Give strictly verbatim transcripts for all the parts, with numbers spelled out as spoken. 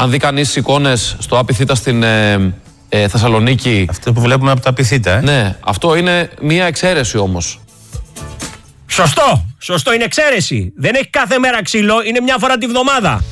Αν δει κανείς εικόνες στο Απιθύτα στην ε, ε, Θεσσαλονίκη. Αυτό που βλέπουμε από τα Απιθύτα, ε. Ναι, αυτό είναι μία εξαίρεση όμως. Σωστό, σωστό, είναι εξαίρεση. Δεν έχει κάθε μέρα ξύλο, είναι μια φορά τη βδομάδα.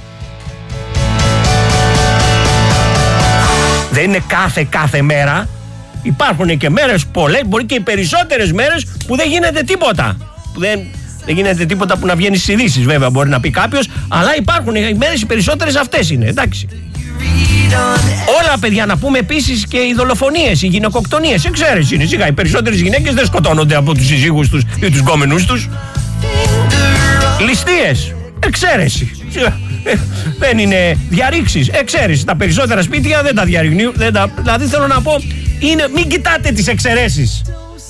Δεν είναι κάθε κάθε μέρα. Υπάρχουν και μέρες πολλές, μπορεί και οι περισσότερες μέρες που δεν γίνεται τίποτα. Που δεν, δεν γίνεται τίποτα που να βγαίνει στις ειδήσεις, βέβαια, μπορεί να πει κάποιος, αλλά υπάρχουν οι μέρες οι περισσότερες αυτές είναι, εντάξει. Όλα, παιδιά, να πούμε επίσης και οι δολοφονίες, οι γυναικοκτονίες, εξαίρεση είναι. Σιγά, οι περισσότερες γυναίκες δεν σκοτώνονται από τους συζύγους τους ή τους γκόμενους τους. Ληστείες, εξαίρεση. Ε, δεν είναι διαρρήξεις, εξαίρεση. Τα περισσότερα σπίτια δεν τα διαρριγνύουν. Δεν τα, δηλαδή θέλω να πω, είναι, μην κοιτάτε τις εξαιρέσεις.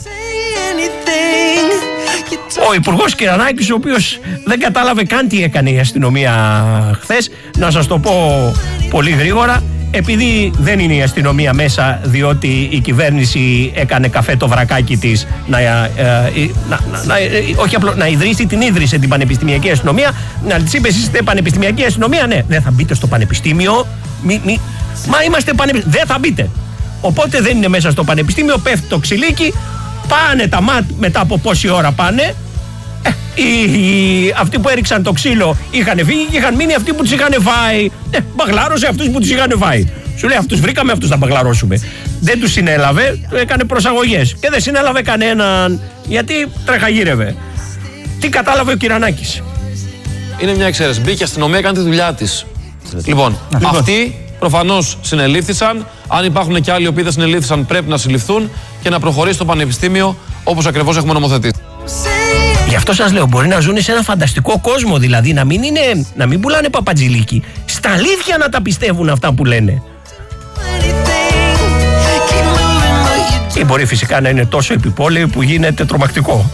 Ο Υπουργός Κυρανάκης, ο οποίος δεν κατάλαβε καν τι έκανε η αστυνομία χθες, να σας το πω πολύ γρήγορα, επειδή δεν είναι η αστυνομία μέσα, διότι η κυβέρνηση έκανε καφέ το βρακάκι της να, ε, ε, να, να, να, ε, όχι απλό, να ιδρύσει, την ίδρυσε την πανεπιστημιακή αστυνομία, να της είπε εσείς είστε πανεπιστημιακή αστυνομία, ναι, δεν θα μπείτε στο πανεπιστήμιο, μη, μη, μα είμαστε πανεπιστήμιο, δεν θα μπείτε. Οπότε δεν είναι μέσα στο πανεπιστήμιο, πέφτει το ξυλίκι, πάνε τα ΜΑΤ μετά από πόση ώρα πάνε. Ε, οι, οι, αυτοί που έριξαν το ξύλο είχαν φύγει και είχαν μείνει αυτοί που τους είχαν φάει. Ε, μπαγλάρωσε αυτούς που τους είχαν φάει. Σου λέει αυτούς βρήκαμε, αυτούς θα μπαγλαρώσουμε. Δεν τους συνέλαβε, έκανε προσαγωγές. Και δεν συνέλαβε κανέναν γιατί τρεχαγύρευε. Τι κατάλαβε ο Κυρανάκης? Είναι μια εξαίρεση. Μπήκε η αστυνομία, έκανε τη δουλειά της. Λοιπόν, λοιπόν, αυτοί προφανώς συνελήφθησαν. Αν υπάρχουν και άλλοι οι οποίοι δεν συνελήφθησαν, πρέπει να συλληφθούν και να προχωρήσει το πανεπιστήμιο όπως ακριβώς έχουμε νομοθετήσει. Γι' αυτό σας λέω, μπορεί να ζουν σε ένα φανταστικό κόσμο, δηλαδή να μην, είναι, να μην πουλάνε παπατζηλίκι. Στα αλήθεια να τα πιστεύουν αυτά που λένε. Ή μπορεί φυσικά να είναι τόσο επιπόλαιοι που γίνεται τρομακτικό.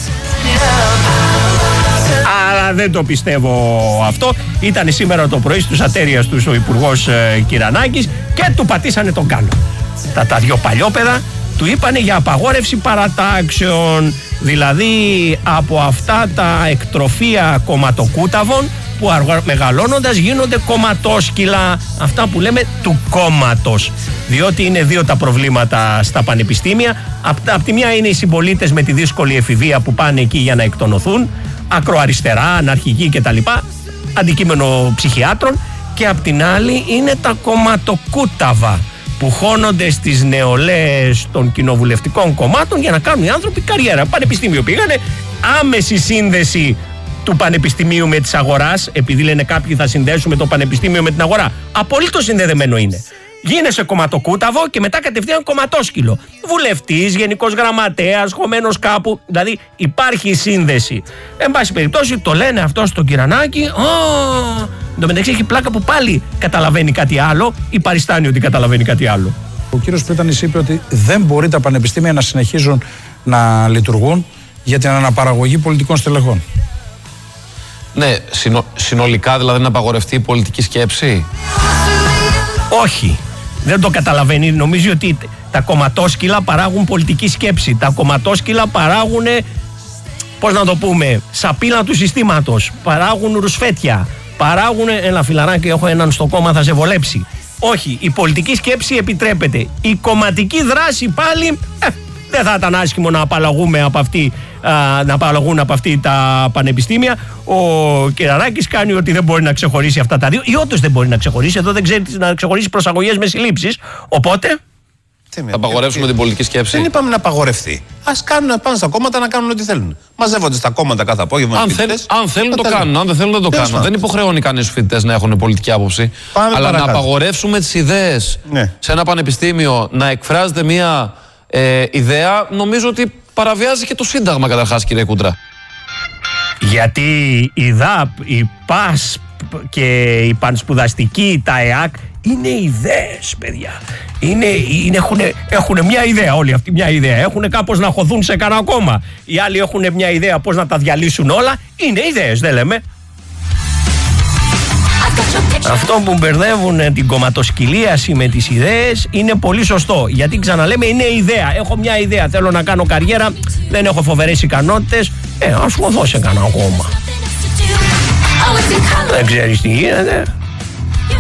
Αλλά δεν το πιστεύω αυτό. Ήταν σήμερα το πρωί στους ατέρειας τους ο Υπουργός ε, Κυρανάκης και του πατήσανε τον κάλο. Τα, τα δυο παλιόπαιδα του είπανε για απαγόρευση παρατάξεων, δηλαδή από αυτά τα εκτροφία κομματοκούταβων που αργα, μεγαλώνοντας γίνονται κομματόσκυλα, αυτά που λέμε του κόμματος, διότι είναι δύο τα προβλήματα στα πανεπιστήμια. Απ' απ' τη μια είναι οι συμπολίτες με τη δύσκολη εφηβεία που πάνε εκεί για να εκτονωθούν, ακροαριστερά, αναρχικοί κτλ, αντικείμενο ψυχιάτρων, και απ' την άλλη είναι τα κομματοκούταβα που χώνονται στις νεολαίες των κοινοβουλευτικών κομμάτων για να κάνουν οι άνθρωποι καριέρα. Πανεπιστήμιο πήγανε, άμεση σύνδεση του πανεπιστημίου με της αγοράς, επειδή λένε κάποιοι θα συνδέσουμε το πανεπιστήμιο με την αγορά. Απολύτως συνδεδεμένο είναι. Γίνεσαι κομματοκούταβο και μετά κατευθείαν κομματόσκυλο. Βουλευτής, γενικός γραμματέας, χωμένος κάπου. Δηλαδή υπάρχει σύνδεση. Εν πάση περιπτώσει το λένε αυτό στον Κυρανάκη. Oh! Εν τω μεταξύ έχει πλάκα που πάλι καταλαβαίνει κάτι άλλο ή παριστάνει ότι καταλαβαίνει κάτι άλλο. Ο κύριος Πρίτανης είπε ότι δεν μπορεί τα πανεπιστήμια να συνεχίζουν να λειτουργούν για την αναπαραγωγή πολιτικών στελεχών. Ναι, συνο, συνολικά δηλαδή να απαγορευτεί η πολιτική σκέψη. Όχι, δεν το καταλαβαίνει. Νομίζει ότι τα κομματόσκυλα παράγουν πολιτική σκέψη. Τα κομματόσκυλα παράγουν, πώς να το πούμε, σαπίλα του συστήματος. Παράγουν ρουσφέτια. Παράγουν, ένα φιλαράκι, έχω έναν στο κόμμα, θα σε βολέψει. Όχι, η πολιτική σκέψη επιτρέπεται. Η κομματική δράση πάλι ε, δεν θα ήταν άσχημο να απαλλαγούμε από αυτή, α, να απαλλαγούν από αυτή τα πανεπιστήμια. Ο Κυρανάκης κάνει ότι δεν μπορεί να ξεχωρίσει αυτά τα δύο, ή όντως δεν μπορεί να ξεχωρίσει. Εδώ δεν ξέρει να ξεχωρίσει προσαγωγές με συλλήψεις. Οπότε θα απαγορεύσουμε την πολιτική σκέψη. Δεν είπαμε να απαγορευτεί. Ας κάνουν, πάνε στα κόμματα να κάνουν ό,τι θέλουν. Μαζεύονται στα κόμματα κάθε απόγευμα. Αν, θέλ, αν θέλουν το κάνουν, αν δεν θέλουν δεν το κάνουν. Δεν υποχρεώνει κανείς τους φοιτητές να έχουν πολιτική άποψη. Πάμε αλλά παρακάτω. Να απαγορεύσουμε τις ιδέες ναι. σε ένα πανεπιστήμιο, να εκφράζεται μια ε, ιδέα, νομίζω ότι παραβιάζει και το Σύνταγμα καταρχάς, κύριε Κούντρα. Γιατί η ΔΑΠ, η ΠΑΣ και η Πανσπουδαστική, τα ΕΑΚ είναι ιδέες, παιδιά. Είναι, είναι, έχουν, έχουν μια ιδέα όλοι αυτοί, μια ιδέα. Έχουν κάπως να χωθούν σε κανένα κόμμα. Οι άλλοι έχουν μια ιδέα πώς να τα διαλύσουν όλα. Είναι ιδέες, δεν λέμε. Αυτό που μπερδεύουν την κομματοσκυλίαση με τις ιδέες είναι πολύ σωστό. Γιατί ξαναλέμε είναι ιδέα. Έχω μια ιδέα, θέλω να κάνω καριέρα, δεν έχω φοβερές ικανότητες. Ε, ας χωθώ σε κανένα κόμμα. Δεν ξέρεις τι γίνεται.